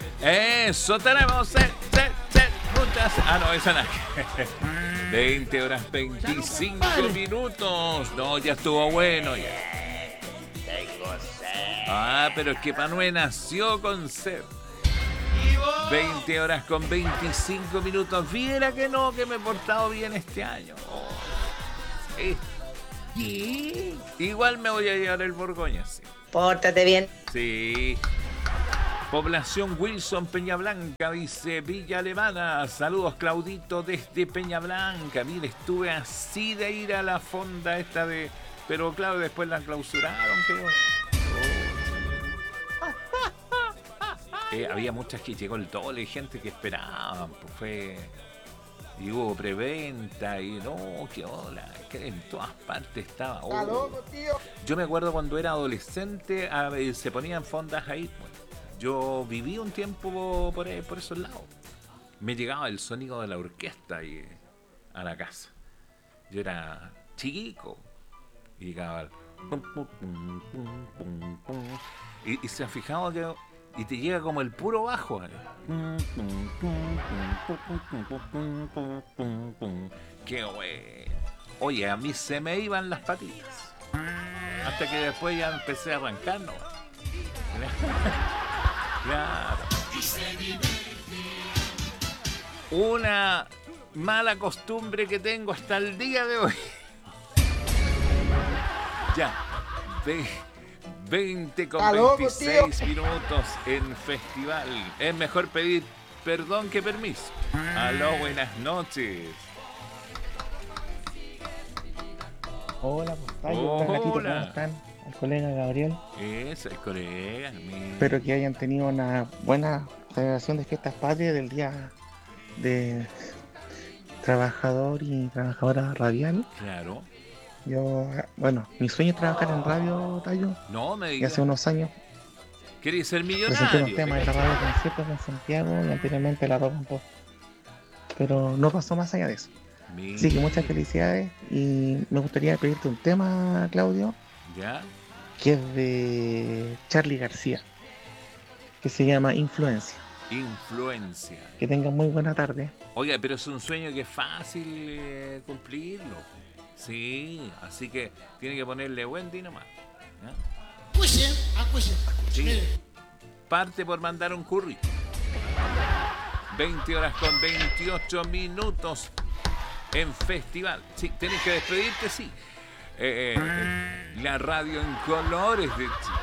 Eso tenemos. Muchas. Ah, no, esa no. 20 horas 25 minutos. No, ya estuvo bueno. Ya. Tengo sed. Ah, pero es que Manuel nació con sed. 20 horas con 25 minutos. Viera que no, que me he portado bien este año. Oh. Sí. Igual me voy a llevar el Borgoña, sí. Pórtate bien. Sí. Población Wilson, Peña Blanca, dice Villa Alemana. Saludos, Claudito, desde Peña Blanca. Mire, estuve así de ir a la fonda esta de... Pero claro, después la clausuraron, creo. Había muchas que llegó el doble, gente que esperaban, pues fue... Y hubo preventa y no, qué hola, que en todas partes estaba. Oh. Loco, tío. Yo me acuerdo cuando era adolescente, se ponían fondas ahí. Bueno, yo viví un tiempo por esos lados. Me llegaba el sonido de la orquesta ahí, a la casa. Yo era chiquico y llegaba y se ha fijado que y te llega como el puro bajo. Qué bueno. Oye, a mí se me iban las patitas. Hasta que después ya empecé a arrancar, ¿no? Claro. Una mala costumbre que tengo hasta el día de hoy. Ya. 20 con 26 minutos en festival. Es mejor pedir perdón que permiso. Aló, buenas noches. Hola, hola, gatito, ¿cómo están? Al colega Gabriel. Es el colega. Espero que hayan tenido una buena celebración de fiestas patrias del Día de Trabajador y Trabajadora Radial. Claro. Yo, bueno, mi sueño es trabajar en radio, Tayo. No me y digas. hace unos años ¿Queréis ser millonario? presenté unos temas de la radio conciertos en Santiago y anteriormente la ropa un poco. Pero no pasó más allá de eso. Así que muchas felicidades y me gustaría pedirte un tema, Claudio. ¿Ya? Que es de Charly García, que se llama Influencia. Influencia. Que tengan muy buena tarde. Oiga, pero es un sueño que es fácil cumplirlo. Sí, así que tiene que ponerle Wendy nomás. Sí. Parte por mandar un currículum. 20 horas con 28 minutos en festival. Sí, tenés que despedirte, sí. La radio en colores de